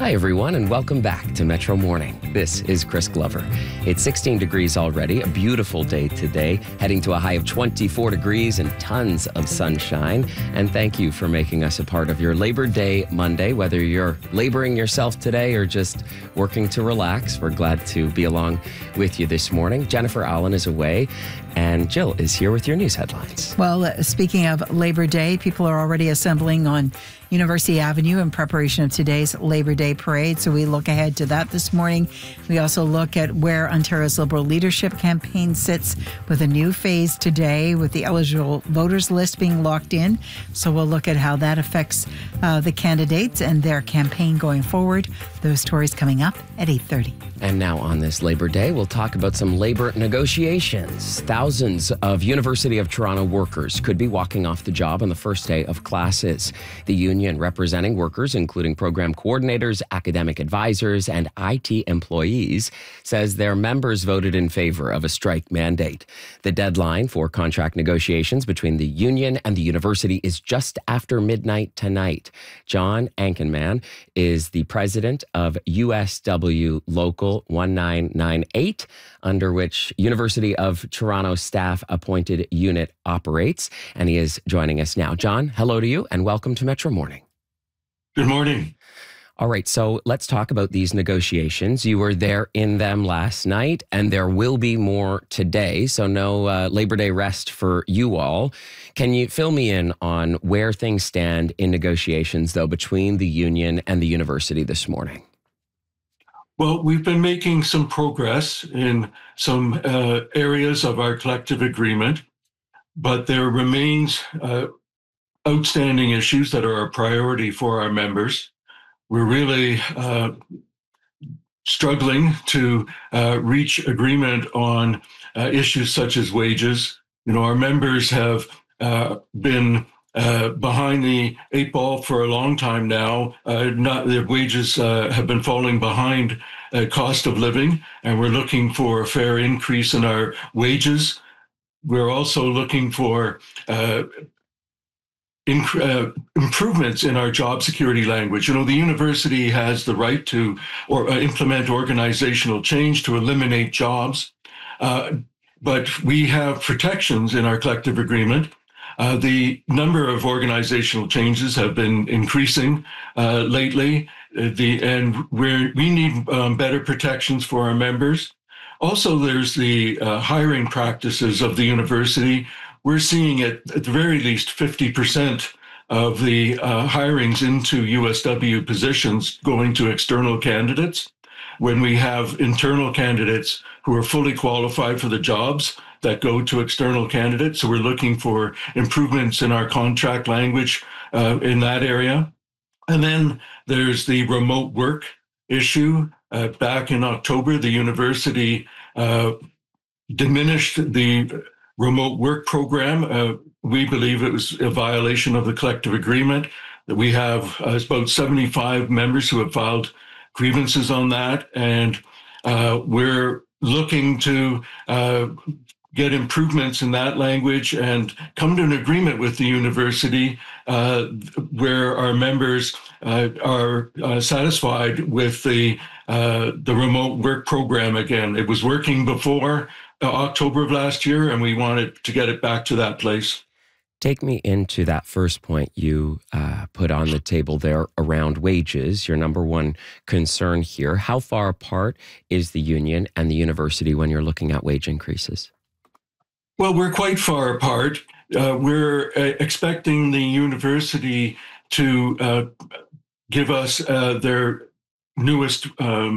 Hi, everyone, and welcome back to Metro Morning. This is Chris Glover. It's 16 degrees already, a beautiful day today, heading to a high of 24 degrees and tons of sunshine. And thank you for making us a part of your Labor Day Monday. Whether you're laboring yourself today or just working to relax, we're glad to be along with you this morning. Jennifer Allen is away, and Jill is here with your news headlines. Well, speaking of Labor Day, people are already assembling on University Avenue in preparation of today's Labor Day parade. So we look ahead to that this morning. We also look at where Ontario's Liberal leadership campaign sits with a new phase today with the eligible voters list being locked in. So we'll look at how that affects the candidates and their campaign going forward. Those stories coming up at 8:30. And now on this Labor Day, we'll talk about some labor negotiations. Thousands of University of Toronto workers could be walking off the job on the first day of classes. The union representing workers, including program coordinators, academic advisors, and IT employees, says their members voted in favor of a strike mandate. The deadline for contract negotiations between the union and the university is just after midnight tonight. John Ankenman is the president of USW Local 1998, under which University of Toronto staff appointed unit operates, and he is joining us now. John, hello to you and welcome to Metro Morning. Good morning. All right, so let's talk about these negotiations. You were there in them last night, and there will be more today, so no Labor Day rest for you all. Can you fill me in on where things stand in negotiations, though, between the union and the university this morning? Well, we've been making some progress in some areas of our collective agreement, but there remains outstanding issues that are a priority for our members. We're really struggling to reach agreement on issues such as wages. You know, our members have been behind the eight ball for a long time now. Their wages have been falling behind cost of living, and we're looking for a fair increase in our wages. We're also looking for improvements in our job security language. You know, the university has the right to implement organizational change to eliminate jobs, but we have protections in our collective agreement. The number of organizational changes have been increasing lately, and we need better protections for our members. Also, there's the hiring practices of the university. We're seeing at the very least 50% of the hirings into USW positions going to external candidates, when we have internal candidates who are fully qualified for the jobs that go to external candidates. So we're looking for improvements in our contract language in that area. And then there's the remote work issue. Back in October, the university diminished the remote work program. We believe it was a violation of the collective agreement. That we have about 75 members who have filed grievances on that, and we're looking to get improvements in that language and come to an agreement with the university where our members are satisfied with the remote work program again. It was working before October of last year, and we wanted to get it back to that place. Take me into that first point you put on the table there around wages, your number one concern here. How far apart is the union and the university when you're looking at wage increases? Well, we're quite far apart. We're expecting the university to give us their newest